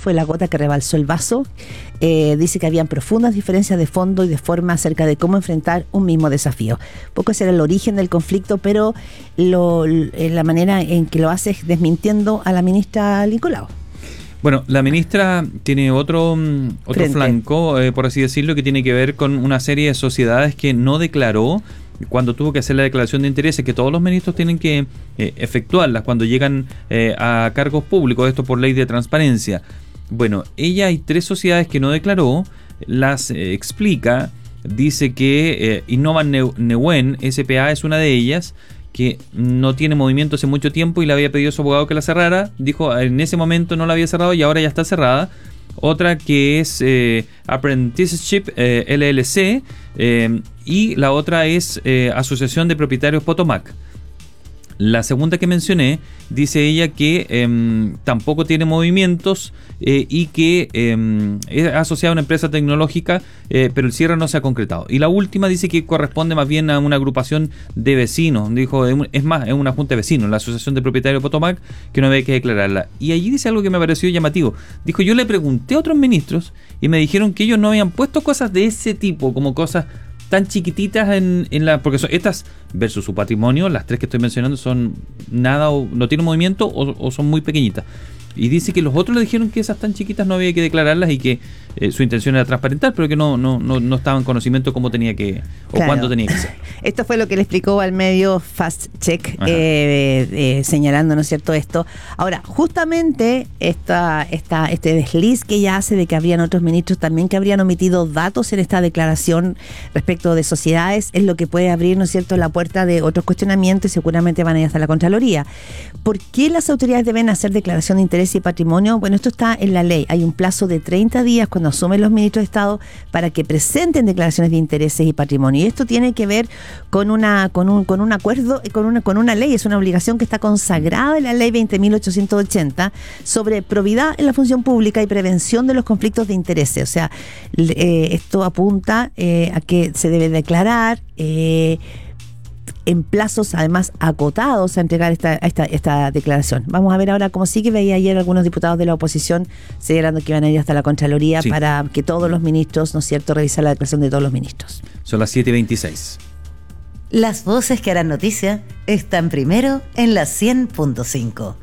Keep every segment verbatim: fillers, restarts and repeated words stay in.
fue la gota que rebalsó el vaso. Eh, dice que habían profundas diferencias de fondo y de forma acerca de cómo enfrentar un mismo desafío. Poco ese era el origen del conflicto, pero lo, la manera en que lo hace es desmintiendo a la ministra Lincoln Lao. Bueno, la ministra tiene otro, otro Frente. flanco, eh, por así decirlo, que tiene que ver con una serie de sociedades que no declaró cuando tuvo que hacer la declaración de intereses, que todos los ministros tienen que eh, efectuarlas cuando llegan eh, a cargos públicos, esto por ley de transparencia. Bueno, ella hay tres sociedades que no declaró, las eh, explica, dice que eh, Innovan Neuen S P A es una de ellas, que no tiene movimiento hace mucho tiempo y le había pedido a su abogado que la cerrara. Dijo en ese momento no la había cerrado y ahora ya está cerrada. Otra que es eh, Apprenticeship eh, L L C eh, y la otra es eh, Asociación de Propietarios Potomac. La segunda que mencioné, dice ella que eh, tampoco tiene movimientos eh, y que eh, es asociada a una empresa tecnológica, eh, pero el cierre no se ha concretado. Y la última dice que corresponde más bien a una agrupación de vecinos. Dijo, es más, es una junta de vecinos, la Asociación de Propietarios Potomac, que no había que declararla. Y allí dice algo que me pareció llamativo. Dijo, yo le pregunté a otros ministros y me dijeron que ellos no habían puesto cosas de ese tipo, como cosas tan chiquititas en, en la, porque son estas versus su patrimonio, las tres que estoy mencionando son nada o no tienen movimiento o, o son muy pequeñitas. Y dice que los otros le dijeron que esas tan chiquitas no había que declararlas y que eh, su intención era transparentar, pero que no no no, no estaba en conocimiento cómo tenía que o claro. cuándo tenía que ser. Esto fue lo que le explicó al medio Fast Check, eh, eh, señalando, ¿no es cierto?, esto. Ahora, justamente esta, esta, este desliz que ella hace de que habrían otros ministros también que habrían omitido datos en esta declaración respecto de sociedades, es lo que puede abrir, ¿no es cierto?, la puerta de otros cuestionamientos y seguramente van a ir hasta la Contraloría. ¿Por qué las autoridades deben hacer declaración de interés y patrimonio? Bueno, esto está en la ley. Hay un plazo de treinta días cuando asumen los ministros de Estado para que presenten declaraciones de intereses y patrimonio. Y esto tiene que ver con una con un con un acuerdo, con una con una ley, es una obligación que está consagrada en la ley veinte mil ochocientos ochenta sobre probidad en la función pública y prevención de los conflictos de intereses. O sea, eh, esto apunta eh, a que se debe declarar eh, en plazos además acotados a entregar esta, esta, esta declaración. Vamos a ver ahora cómo sigue. Veía ayer algunos diputados de la oposición señalando que iban a ir hasta la Contraloría sí. para que todos los ministros, ¿no es cierto?, revisar la declaración de todos los ministros. Son las siete y veintiséis. Las voces que harán noticia están primero en la cien punto cinco.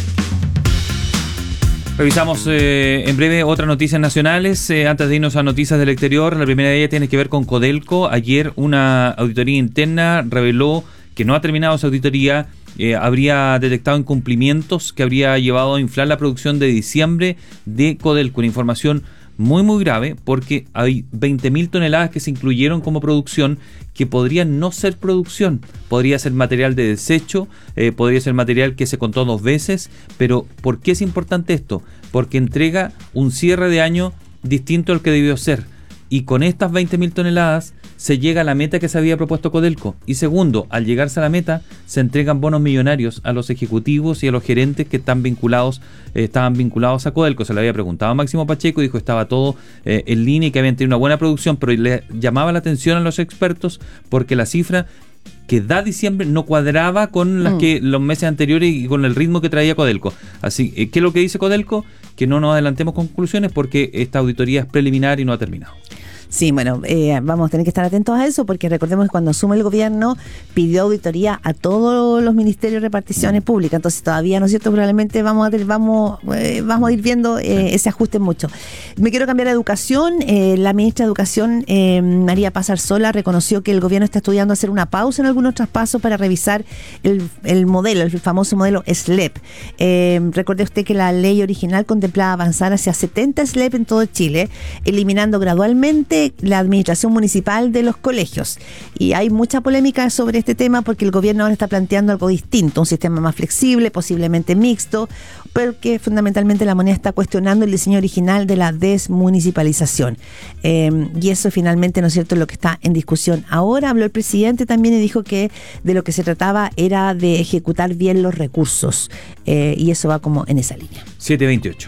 Revisamos eh, en breve otras noticias nacionales. Eh, antes de irnos a noticias del exterior, la primera de ellas tiene que ver con Codelco. Ayer una auditoría interna reveló que no ha terminado esa auditoría. Eh, habría detectado incumplimientos que habría llevado a inflar la producción de diciembre de Codelco. Una información muy muy grave porque hay veinte mil toneladas que se incluyeron como producción que podrían no ser producción, podría ser material de desecho, eh, podría ser material que se contó dos veces, pero ¿por qué es importante esto? Porque entrega un cierre de año distinto al que debió ser y con estas veinte mil toneladas se llega a la meta que se había propuesto Codelco. Y segundo, al llegarse a la meta, se entregan bonos millonarios a los ejecutivos y a los gerentes que están vinculados, eh, estaban vinculados a Codelco. Se le había preguntado a Máximo Pacheco y dijo que estaba todo eh, en línea y que habían tenido una buena producción, pero le llamaba la atención a los expertos porque la cifra que da diciembre no cuadraba con las mm. que los meses anteriores y con el ritmo que traía Codelco. Así, eh, ¿qué es lo que dice Codelco? Que no nos adelantemos con conclusiones porque esta auditoría es preliminar y no ha terminado. Sí, bueno, eh, vamos a tener que estar atentos a eso porque recordemos que cuando asume el gobierno pidió auditoría a todos los ministerios de reparticiones públicas, entonces todavía, ¿no es cierto?, probablemente vamos a tener, vamos, eh, vamos a ir viendo eh, ese ajuste mucho. Me quiero cambiar a educación. Eh, la ministra de Educación, eh, María Paz Arzola, reconoció que el gobierno está estudiando hacer una pausa en algunos traspasos para revisar el, el modelo, el famoso modelo S L E P. Eh, recuerde usted que la ley original contemplaba avanzar hacia setenta S L E P en todo Chile, eliminando gradualmente la administración municipal de los colegios. Y hay mucha polémica sobre este tema porque el gobierno ahora está planteando algo distinto, un sistema más flexible, posiblemente mixto, pero que fundamentalmente la moneda está cuestionando el diseño original de la desmunicipalización. Eh, y eso finalmente, ¿no es cierto?, es lo que está en discusión. Ahora habló el presidente también y dijo que de lo que se trataba era de ejecutar bien los recursos. Eh, y eso va como en esa línea. siete veintiocho.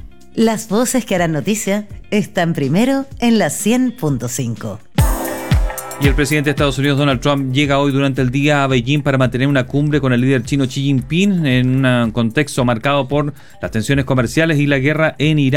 Las voces que harán noticia están primero en la cien punto cinco. Y el presidente de Estados Unidos, Donald Trump, llega hoy durante el día a Beijing para mantener una cumbre con el líder chino Xi Jinping en un contexto marcado por las tensiones comerciales y la guerra en Irán.